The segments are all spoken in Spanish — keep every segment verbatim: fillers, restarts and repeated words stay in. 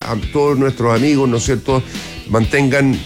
a todos nuestros amigos, ¿no es cierto?, mantengan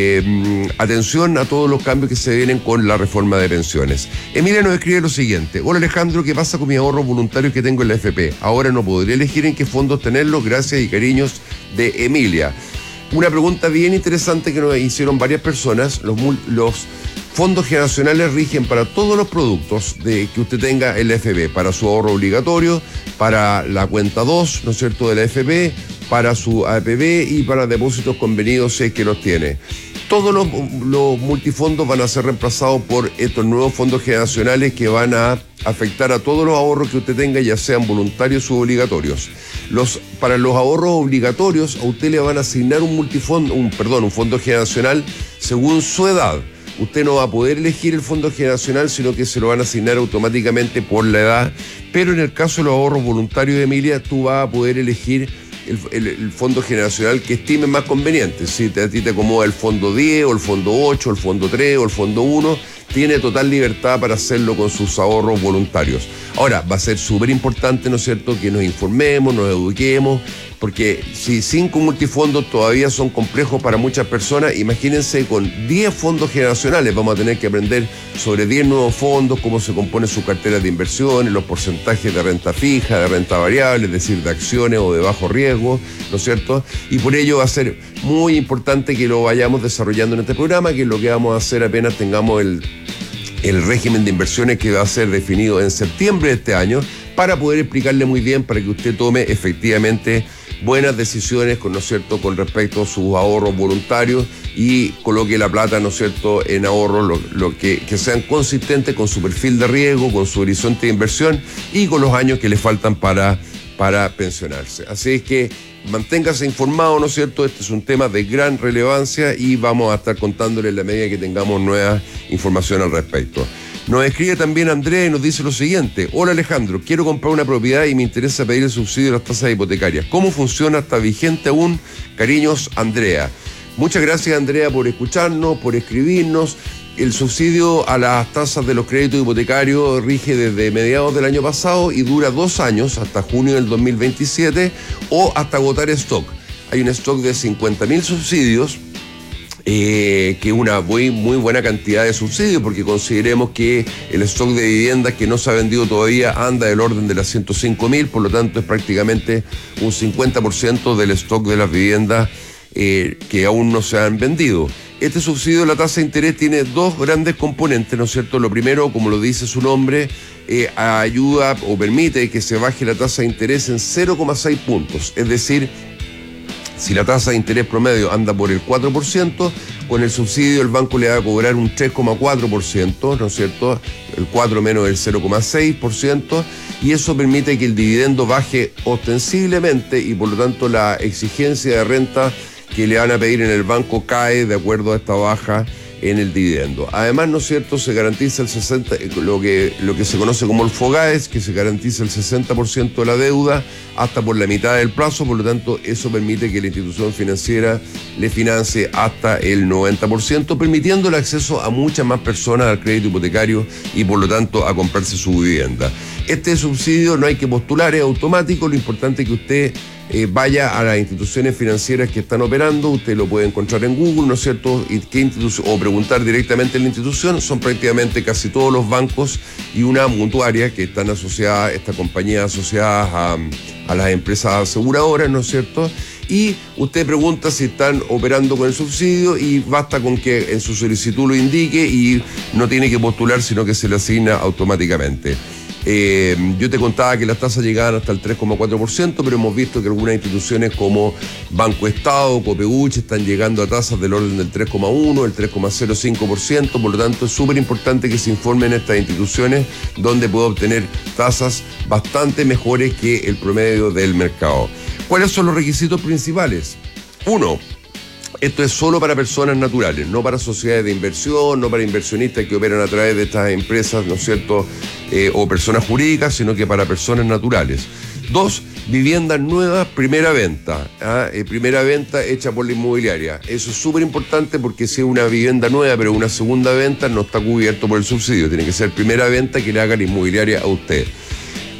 eh, atención a todos los cambios que se vienen con la reforma de pensiones. Emilia nos escribe lo siguiente: hola Alejandro, ¿qué pasa con mis ahorros voluntarios que tengo en la A F P? Ahora no podría elegir en qué fondos tenerlos, gracias y cariños de Emilia. Una pregunta bien interesante que nos hicieron varias personas. Los, los fondos generacionales rigen para todos los productos de, que usted tenga en la A F P, para su ahorro obligatorio, para la cuenta dos, ¿no es cierto?, de la A F P, para su A P B y para depósitos convenidos si es que los tiene. Todos los, los multifondos van a ser reemplazados por estos nuevos fondos generacionales que van a afectar a todos los ahorros que usted tenga, ya sean voluntarios u obligatorios. Los, para los ahorros obligatorios, a usted le van a asignar un multifondo, un, perdón, un fondo generacional según su edad. Usted no va a poder elegir el fondo generacional, sino que se lo van a asignar automáticamente por la edad. Pero en el caso de los ahorros voluntarios, Emilia, tú vas a poder elegir El, el, el fondo generacional que estime más conveniente. Si te, a ti te acomoda el fondo diez o el fondo ocho, el fondo tres o el fondo uno, tiene total libertad para hacerlo con sus ahorros voluntarios. Ahora, va a ser súper importante, ¿no es cierto?, que nos informemos, nos eduquemos, porque si cinco multifondos todavía son complejos para muchas personas, imagínense con diez fondos generacionales. Vamos a tener que aprender sobre diez nuevos fondos, cómo se compone su cartera de inversiones, los porcentajes de renta fija, de renta variable, es decir, de acciones o de bajo riesgo, ¿no es cierto? Y por ello va a ser muy importante que lo vayamos desarrollando en este programa, que es lo que vamos a hacer apenas tengamos el, el régimen de inversiones que va a ser definido en septiembre de este año, para poder explicarle muy bien, para que usted tome efectivamente buenas decisiones, ¿no es cierto?, con respecto a sus ahorros voluntarios y coloque la plata, ¿no es cierto?, en ahorros lo, lo que, que sean consistentes con su perfil de riesgo, con su horizonte de inversión y con los años que le faltan para, para pensionarse. Así es que manténgase informado, ¿no es cierto? Este es un tema de gran relevancia y vamos a estar contándole en la medida que tengamos nueva información al respecto. Nos escribe también Andrea y nos dice lo siguiente: hola Alejandro, quiero comprar una propiedad y me interesa pedir el subsidio de las tasas hipotecarias. ¿Cómo funciona? ¿Está vigente aún? Cariños, Andrea. Muchas gracias, Andrea, por escucharnos, por escribirnos. El subsidio a las tasas de los créditos hipotecarios rige desde mediados del año pasado y dura dos años, hasta junio del dos mil veintisiete, o hasta agotar stock. Hay un stock de cincuenta mil subsidios, Eh, que es una muy, muy buena cantidad de subsidios, porque consideremos que el stock de viviendas que no se ha vendido todavía anda del orden de las ciento cinco mil, por lo tanto es prácticamente un cincuenta por ciento del stock de las viviendas eh, que aún no se han vendido. Este subsidio de la tasa de interés tiene dos grandes componentes, ¿no es cierto? Lo primero, como lo dice su nombre, eh, ayuda o permite que se baje la tasa de interés en cero coma seis puntos, es decir, si la tasa de interés promedio anda por el cuatro por ciento, con el subsidio el banco le va a cobrar un tres coma cuatro por ciento, ¿no es cierto?, el cuatro menos el cero coma seis por ciento, y eso permite que el dividendo baje ostensiblemente y por lo tanto la exigencia de renta que le van a pedir en el banco cae de acuerdo a esta baja en el dividendo. Además, ¿no es cierto?, se garantiza el sesenta por ciento, lo que, lo que se conoce como el FOGAES, que se garantiza el sesenta por ciento de la deuda hasta por la mitad del plazo, por lo tanto, eso permite que la institución financiera le financie hasta el noventa por ciento, permitiendo el acceso a muchas más personas al crédito hipotecario y por lo tanto a comprarse su vivienda. Este subsidio no hay que postular, es automático, lo importante es que usted Eh, vaya a las instituciones financieras que están operando, usted lo puede encontrar en Google, ¿no es cierto?, y qué institución, o preguntar directamente en la institución. Son prácticamente casi todos los bancos y una mutuaria que están asociadas, estas compañías asociadas a, a las empresas aseguradoras, ¿no es cierto?, y usted pregunta si están operando con el subsidio y basta con que en su solicitud lo indique y no tiene que postular, sino que se le asigna automáticamente. Eh, yo te contaba que las tasas llegaban hasta el tres coma cuatro por ciento, pero hemos visto que algunas instituciones como Banco Estado, Copeuch están llegando a tasas del orden del tres coma uno, el tres coma cero cinco por ciento, por lo tanto es súper importante que se informen estas instituciones donde puede obtener tasas bastante mejores que el promedio del mercado. ¿Cuáles son los requisitos principales? Uno, esto es solo para personas naturales, no para sociedades de inversión, no para inversionistas que operan a través de estas empresas, ¿no es cierto?, eh, o personas jurídicas, sino que para personas naturales. Dos, viviendas nuevas, primera venta, ¿ah? eh, primera venta hecha por la inmobiliaria. Eso es súper importante porque si es una vivienda nueva, pero una segunda venta, no está cubierto por el subsidio. Tiene que ser primera venta que le haga la inmobiliaria a usted.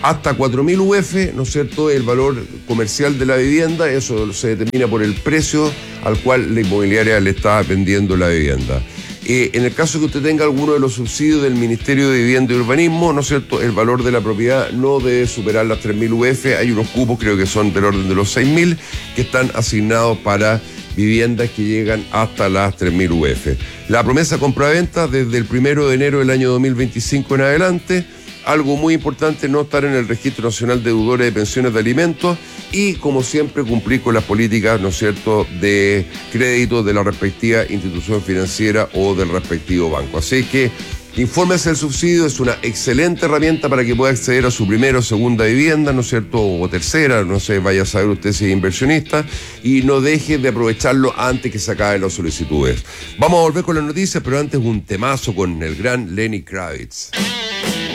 hasta cuatro mil U F, ¿no es cierto?, el valor comercial de la vivienda. Eso se determina por el precio al cual la inmobiliaria le está vendiendo la vivienda. Eh, en el caso que usted tenga alguno de los subsidios del Ministerio de Vivienda y Urbanismo, ¿no es cierto?, el valor de la propiedad no debe superar las tres mil U F. Hay unos cupos, creo que son del orden de los seis mil, que están asignados para viviendas que llegan hasta las tres mil U F. La promesa compraventa desde el primero de enero del año dos mil veinticinco en adelante. Algo muy importante, no estar en el Registro Nacional de Deudores de Pensiones de Alimentos y, como siempre, cumplir con las políticas, ¿no es cierto?, de crédito de la respectiva institución financiera o del respectivo banco. Así que infórmese del subsidio, es una excelente herramienta para que pueda acceder a su primera o segunda vivienda, ¿no es cierto?, o tercera, no sé, vaya a saber usted si es inversionista, y no deje de aprovecharlo antes que se acaben las solicitudes. Vamos a volver con las noticias, pero antes un temazo con el gran Lenny Kravitz.